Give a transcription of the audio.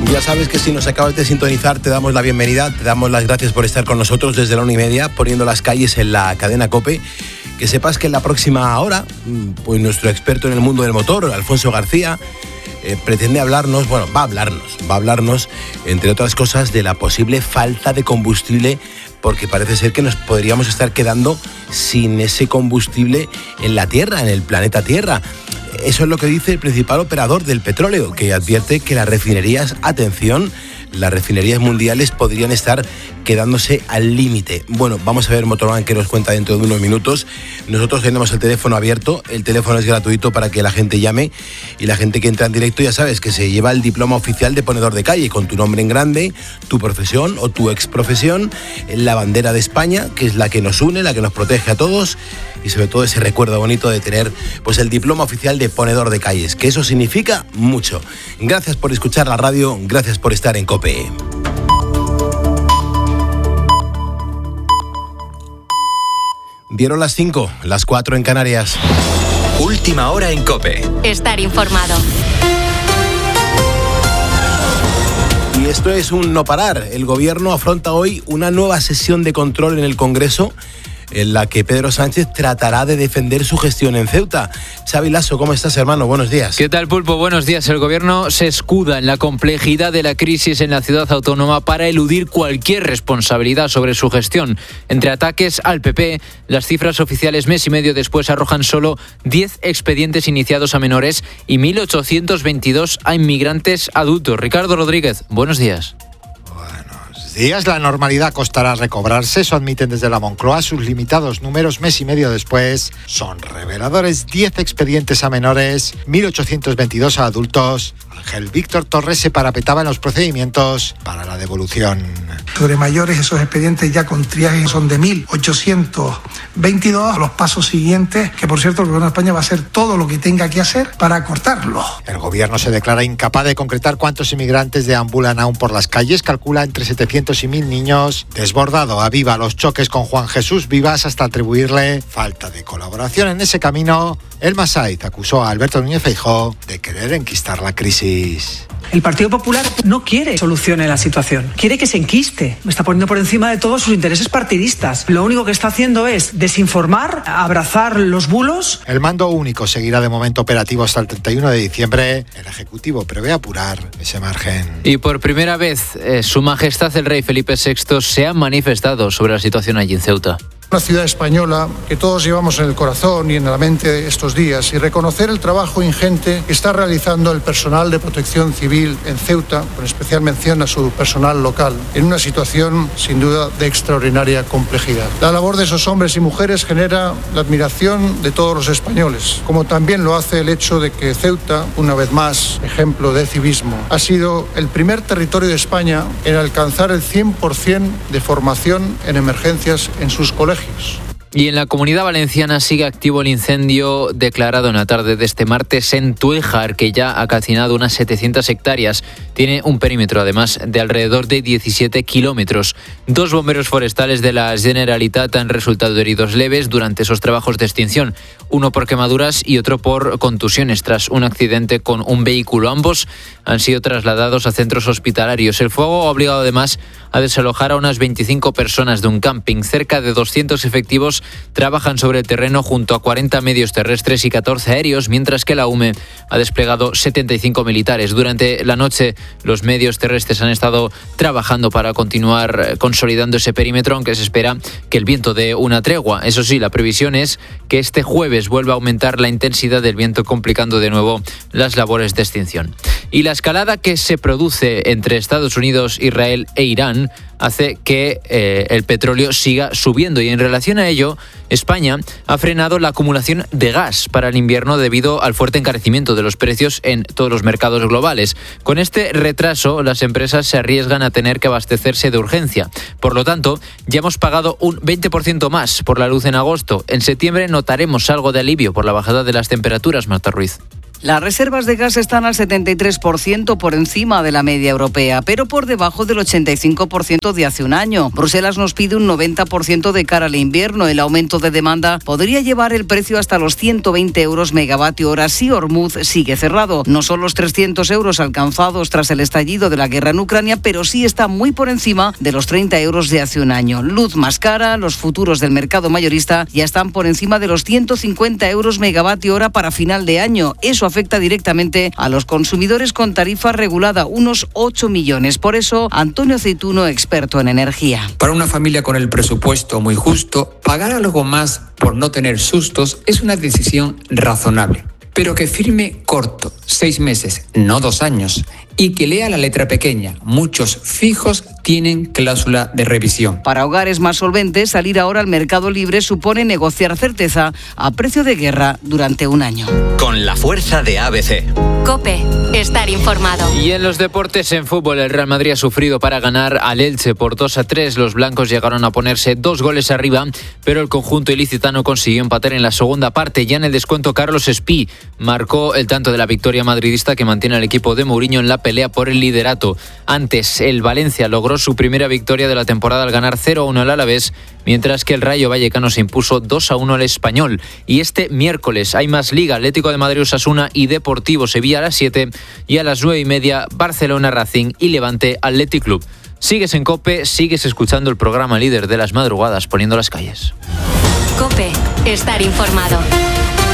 Ya sabes que si nos acabas de sintonizar te damos la bienvenida, te damos las gracias por estar con nosotros desde la 1:30 poniendo las calles en la cadena COPE. Que sepas que en la próxima hora, pues nuestro experto en el mundo del motor, Alfonso García, pretende hablarnos, va a hablarnos, entre otras cosas, de la posible falta de combustible, porque parece ser que nos podríamos estar quedando sin ese combustible en la Tierra, en el planeta Tierra. Eso es lo que dice el principal operador del petróleo, que advierte que las refinerías, atención, las refinerías mundiales podrían estar quedándose al límite. Bueno, vamos a ver Motorman que nos cuenta dentro de unos minutos. Nosotros tenemos el teléfono abierto, el teléfono es gratuito para que la gente llame y la gente que entra en directo ya sabes que se lleva el diploma oficial de ponedor de calle con tu nombre en grande, tu profesión o tu exprofesión, la bandera de España, que es la que nos une, la que nos protege a todos y sobre todo ese recuerdo bonito de tener pues el diploma oficial de ponedor de calles, que eso significa mucho. Gracias por escuchar la radio, gracias por estar en COPE. Dieron las 5, las 4 en Canarias. Última hora en COPE. Estar informado. Y esto es un no parar. El gobierno afronta hoy una nueva sesión de control en el Congreso en la que Pedro Sánchez tratará de defender su gestión en Ceuta. Xavi Lasso, ¿cómo estás, hermano? Buenos días. ¿Qué tal, Pulpo? Buenos días. El gobierno se escuda en la complejidad de la crisis en la ciudad autónoma para eludir cualquier responsabilidad sobre su gestión. Entre ataques al PP, las cifras oficiales mes y medio después arrojan solo 10 expedientes iniciados a menores y 1.822 a inmigrantes adultos. Ricardo Rodríguez, buenos días. Días, la normalidad costará recobrarse, eso admiten desde la Moncloa. Sus limitados números mes y medio después son reveladores. 10 expedientes a menores, 1.822 a adultos. Ángel Víctor Torres se parapetaba en los procedimientos para la devolución. Sobre mayores, esos expedientes ya con triaje son de 1.822 a los pasos siguientes, que por cierto el Gobierno de España va a hacer todo lo que tenga que hacer para acortarlo. El Gobierno se declara incapaz de concretar cuántos inmigrantes deambulan aún por las calles, calcula entre 700 y 1.000 niños. Desbordado aviva los choques con Juan Jesús Vivas hasta atribuirle falta de colaboración en ese camino. El Masaiz acusó a Alberto Núñez Feijóo de querer enquistar la crisis. El Partido Popular no quiere solución en la situación, quiere que se enquiste. Está poniendo por encima de todos sus intereses partidistas. Lo único que está haciendo es desinformar, abrazar los bulos. El mando único seguirá de momento operativo hasta el 31 de diciembre. El Ejecutivo prevé apurar ese margen. Y por primera vez, Su Majestad el Rey Felipe VI se ha manifestado sobre la situación allí en Ceuta. Una ciudad española que todos llevamos en el corazón y en la mente estos días, y reconocer el trabajo ingente que está realizando el personal de protección civil en Ceuta, con especial mención a su personal local, en una situación sin duda de extraordinaria complejidad. La labor de esos hombres y mujeres genera la admiración de todos los españoles, como también lo hace el hecho de que Ceuta, una vez más, ejemplo de civismo, ha sido el primer territorio de España en alcanzar el 100% de formación en emergencias en sus colegios. Y en la Comunidad Valenciana sigue activo el incendio declarado en la tarde de este martes en Tuéjar, que ya ha calcinado unas 700 hectáreas. Tiene un perímetro, además, de alrededor de 17 kilómetros. 2 bomberos forestales de la Generalitat han resultado heridos leves durante esos trabajos de extinción. Uno por quemaduras y otro por contusiones tras un accidente con un vehículo. Ambos han sido trasladados a centros hospitalarios. El fuego ha obligado, además, a desalojar a unas 25 personas de un camping. Cerca de 200 efectivos trabajan sobre el terreno junto a 40 medios terrestres y 14 aéreos, mientras que la UME ha desplegado 75 militares. Durante la noche, los medios terrestres han estado trabajando para continuar consolidando ese perímetro, aunque se espera que el viento dé una tregua. Eso sí, la previsión es que este jueves vuelva a aumentar la intensidad del viento, complicando de nuevo las labores de extinción. Y la escalada que se produce entre Estados Unidos, Israel e Irán hace que el petróleo siga subiendo, y en relación a ello, España ha frenado la acumulación de gas para el invierno debido al fuerte encarecimiento de los precios en todos los mercados globales. Con este retraso, las empresas se arriesgan a tener que abastecerse de urgencia. Por lo tanto, ya hemos pagado un 20% más por la luz en agosto. En septiembre notaremos algo de alivio por la bajada de las temperaturas, Marta Ruiz. Las reservas de gas están al 73% por encima de la media europea, pero por debajo del 85% de hace un año. Bruselas nos pide un 90% de cara al invierno. El aumento de demanda podría llevar el precio hasta los 120 euros megavatio hora si Hormuz sigue cerrado. No son los 300 euros alcanzados tras el estallido de la guerra en Ucrania, pero sí está muy por encima de los 30 euros de hace un año. Luz más cara, los futuros del mercado mayorista ya están por encima de los 150 euros megavatio hora para final de año. Eso afecta directamente a los consumidores con tarifa regulada, unos 8 millones. Por eso, Antonio Aceituno, experto en energía. Para una familia con el presupuesto muy justo, pagar algo más por no tener sustos es una decisión razonable. Pero que firme corto, 6 meses, no 2 años, y que lea la letra pequeña. Muchos fijos tienen cláusula de revisión. Para hogares más solventes, salir ahora al mercado libre supone negociar certeza a precio de guerra durante un año. Con la fuerza de ABC. COPE, estar informado. Y en los deportes, en fútbol, el Real Madrid ha sufrido para ganar al Elche por 2-3. Los blancos llegaron a ponerse 2 goles arriba, pero el conjunto ilicitano consiguió empatar en la segunda parte. Ya en el descuento, Carlos Espí marcó el tanto de la victoria madridista que mantiene al equipo de Mourinho en la pelea por el liderato. Antes, el Valencia logró su primera victoria de la temporada al ganar 0-1 al Alavés, mientras que el Rayo Vallecano se impuso 2-1 al Español. Y este miércoles hay más Liga: Atlético de Madrid Osasuna y Deportivo Sevilla a las 7, y a las 9:30 Barcelona Racing y Levante Athletic Club. Sigues en COPE, sigues escuchando el programa líder de las madrugadas, Poniendo las calles. COPE, estar informado.